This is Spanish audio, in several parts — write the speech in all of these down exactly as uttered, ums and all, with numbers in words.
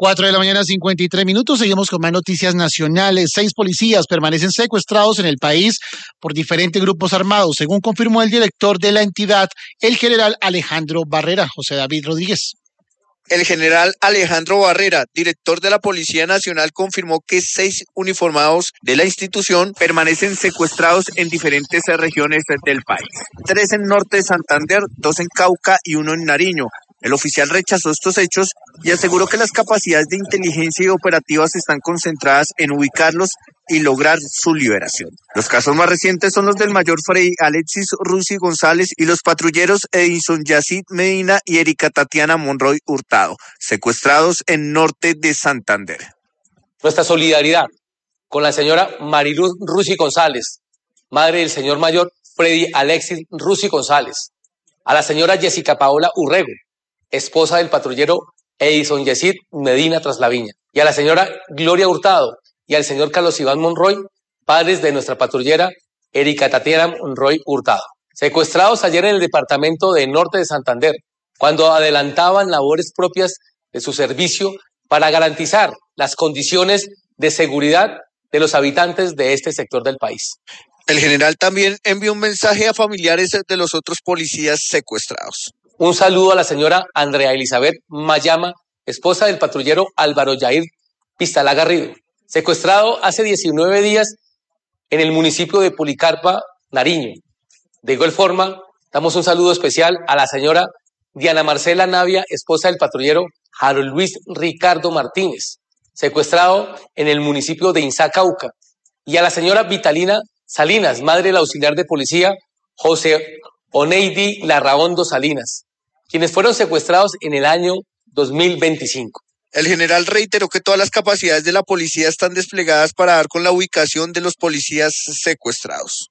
Cuatro de la mañana, cincuenta y tres minutos. Seguimos con más noticias nacionales. Seis policías permanecen secuestrados en el país por diferentes grupos armados, según confirmó el director de la entidad, el general Alejandro Barrera. José David Rodríguez. El general Alejandro Barrera, director de la Policía Nacional, confirmó que seis uniformados de la institución permanecen secuestrados en diferentes regiones del país. Tres en norte de Santander, dos en Cauca y uno en Nariño. El oficial rechazó estos hechos y aseguró que las capacidades de inteligencia y operativas están concentradas en ubicarlos y lograr su liberación. Los casos más recientes son los del mayor Freddy Alexis Rusi González y los patrulleros Edison Yacid Medina y Erika Tatiana Monroy Hurtado, secuestrados en norte de Santander. Nuestra solidaridad con la señora Mariluz Rusi González, madre del señor mayor Freddy Alexis Rusi González, a la señora Jessica Paola Urrego, esposa del patrullero Edison Yacid Medina Traslaviña, y a la señora Gloria Hurtado y al señor Carlos Iván Monroy, padres de nuestra patrullera Erika Tatiana Monroy Hurtado, secuestrados ayer en el departamento de Norte de Santander, cuando adelantaban labores propias de su servicio para garantizar las condiciones de seguridad de los habitantes de este sector del país. El general también envió un mensaje a familiares de los otros policías secuestrados. Un saludo a la señora Andrea Elizabeth Mayama, esposa del patrullero Álvaro Yair Pistalá Garrido, secuestrado hace diecinueve días en el municipio de Policarpa, Nariño. De igual forma, damos un saludo especial a la señora Diana Marcela Navia, esposa del patrullero Harold Luis Ricardo Martínez, secuestrado en el municipio de Inzá, Cauca, y a la señora Vitalina Salinas, madre del auxiliar de policía José Oneidi Larraondo Salinas, quienes fueron secuestrados en el año dos mil veinticinco. El general reiteró que todas las capacidades de la policía están desplegadas para dar con la ubicación de los policías secuestrados.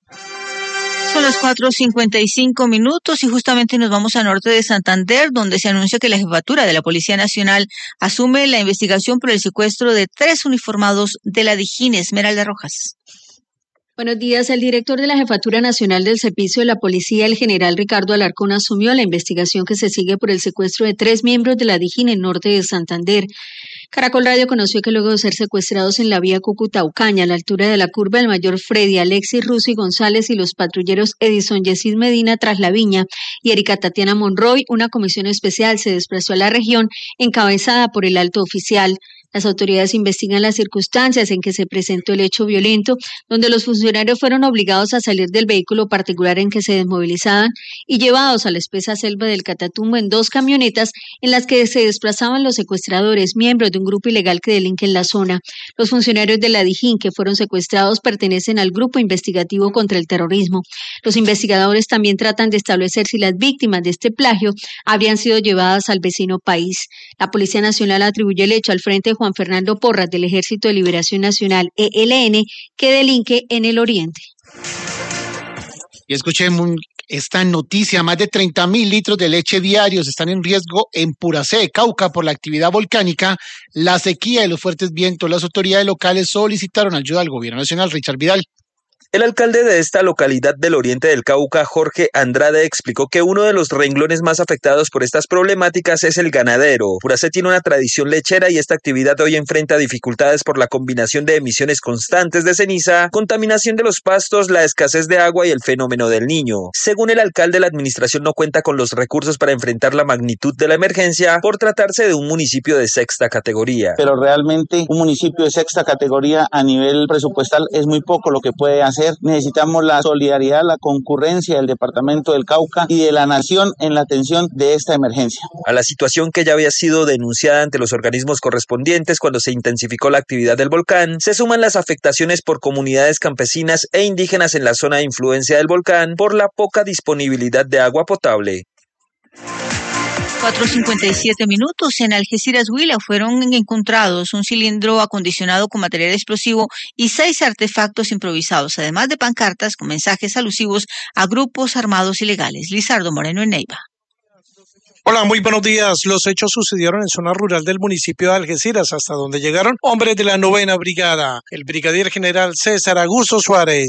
Son las cuatro cincuenta y cinco minutos y justamente nos vamos a norte de Santander, donde se anuncia que la jefatura de la Policía Nacional asume la investigación por el secuestro de tres uniformados de la Dijín. Esmeralda Rojas. Buenos días. El director de la Jefatura Nacional del Servicio de la Policía, el general Ricardo Alarcón, asumió la investigación que se sigue por el secuestro de tres miembros de la Dijín en norte de Santander. Caracol Radio conoció que luego de ser secuestrados en la vía Cúcuta-Ocaña, a la altura de la curva, el mayor Freddy Alexis Rusi González y los patrulleros Edison Yacid Medina Traslaviña y Erika Tatiana Monroy, una comisión especial se desplazó a la región encabezada por el alto oficial. Las autoridades investigan las circunstancias en que se presentó el hecho violento, donde los funcionarios fueron obligados a salir del vehículo particular en que se desmovilizaban y llevados a la espesa selva del Catatumbo en dos camionetas en las que se desplazaban los secuestradores, miembros de un grupo ilegal que delinque en la zona. Los funcionarios de la Dijín que fueron secuestrados pertenecen al Grupo Investigativo contra el Terrorismo. Los investigadores también tratan de establecer si las víctimas de este plagio habrían sido llevadas al vecino país. La Policía Nacional atribuye el hecho al Frente Juan Fernando Porras del Ejército de Liberación Nacional, E L N, que delinque en el oriente. Y escuchen esta noticia: más de treinta mil litros de leche diarios están en riesgo en Puracé, Cauca, por la actividad volcánica, la sequía y los fuertes vientos. Las autoridades locales solicitaron ayuda al gobierno nacional. Richard Vidal. El alcalde de esta localidad del oriente del Cauca, Jorge Andrade, explicó que uno de los renglones más afectados por estas problemáticas es el ganadero. Puracé tiene una tradición lechera y esta actividad hoy enfrenta dificultades por la combinación de emisiones constantes de ceniza, contaminación de los pastos, la escasez de agua y el fenómeno del Niño. Según el alcalde, la administración no cuenta con los recursos para enfrentar la magnitud de la emergencia por tratarse de un municipio de sexta categoría. Pero realmente un municipio de sexta categoría a nivel presupuestal es muy poco lo que puede hacer. Necesitamos la solidaridad, la concurrencia del departamento del Cauca y de la nación en la atención de esta emergencia. A la situación que ya había sido denunciada ante los organismos correspondientes cuando se intensificó la actividad del volcán, se suman las afectaciones por comunidades campesinas e indígenas en la zona de influencia del volcán por la poca disponibilidad de agua potable. cuatro cincuenta y siete minutos. En Algeciras, Huila, fueron encontrados un cilindro acondicionado con material explosivo y seis artefactos improvisados, además de pancartas con mensajes alusivos a grupos armados ilegales. Lizardo Moreno en Neiva. Hola, muy buenos días. Los hechos sucedieron en zona rural del municipio de Algeciras, hasta donde llegaron hombres de la novena brigada. El brigadier general César Augusto Suárez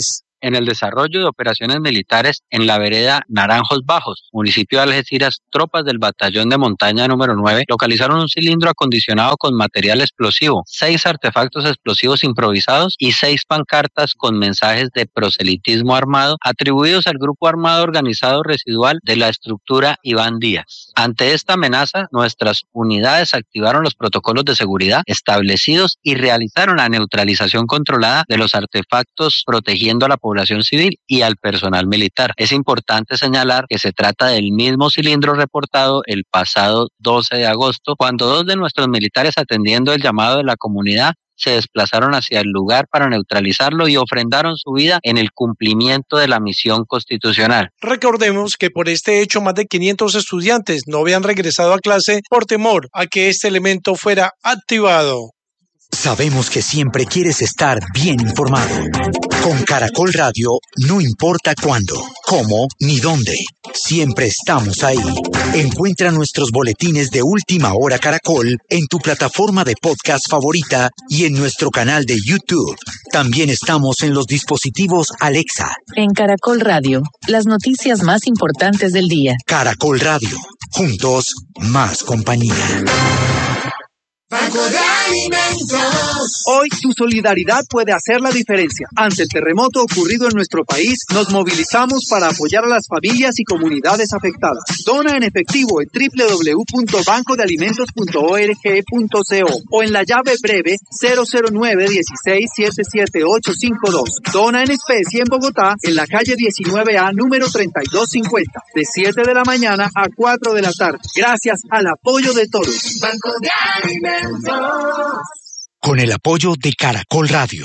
En el desarrollo de operaciones militares en la vereda Naranjos Bajos, municipio de Algeciras, tropas del batallón de montaña número nueve localizaron un cilindro acondicionado con material explosivo, seis artefactos explosivos improvisados y seis pancartas con mensajes de proselitismo armado atribuidos al grupo armado organizado residual de la estructura Iván Díaz. Ante esta amenaza, nuestras unidades activaron los protocolos de seguridad establecidos y realizaron la neutralización controlada de los artefactos, protegiendo a la población civil y al personal militar. Es importante señalar que se trata del mismo cilindro reportado el pasado doce de agosto, cuando dos de nuestros militares, atendiendo el llamado de la comunidad, se desplazaron hacia el lugar para neutralizarlo y ofrendaron su vida en el cumplimiento de la misión constitucional. Recordemos que por este hecho más de quinientos estudiantes no habían regresado a clase por temor a que este elemento fuera activado. Sabemos que siempre quieres estar bien informado. Con Caracol Radio, no importa cuándo, cómo ni dónde, siempre estamos ahí. Encuentra nuestros boletines de Última Hora Caracol en tu plataforma de podcast favorita y en nuestro canal de YouTube. También estamos en los dispositivos Alexa. En Caracol Radio, las noticias más importantes del día. Caracol Radio, juntos, más compañía. Banco de Alimentos. Hoy tu solidaridad puede hacer la diferencia. Ante el terremoto ocurrido en nuestro país, nos movilizamos para apoyar a las familias y comunidades afectadas. Dona en efectivo en doble u doble u doble u punto banco de alimentos punto org punto co o en la llave breve cero cero nueve uno seis siete siete ocho cinco dos. Dona en especie en Bogotá, en la calle diecinueve A, número treinta y dos cincuenta, de siete de la mañana a cuatro de la tarde. Gracias al apoyo de todos. Banco de Alimentos. Con el apoyo de Caracol Radio.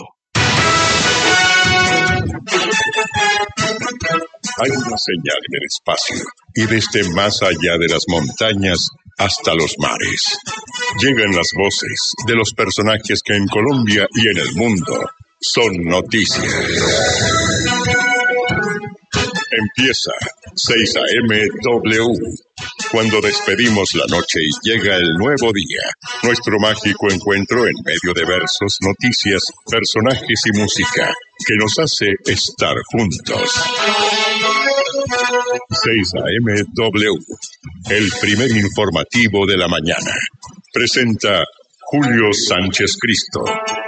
Hay una señal en el espacio y desde más allá de las montañas hasta los mares. Llegan las voces de los personajes que en Colombia y en el mundo son noticias. Empieza seis A M W. Cuando despedimos la noche y llega el nuevo día, nuestro mágico encuentro en medio de versos, noticias, personajes y música que nos hace estar juntos. seis A M W, el primer informativo de la mañana. Presenta Julio Sánchez Cristo.